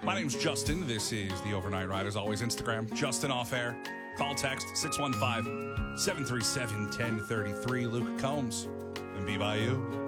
My name's Justin. This is the Overnight Ride. As always, Instagram, Justin Off Air. Call text 615-737-1033. Luke Combs and Be By You.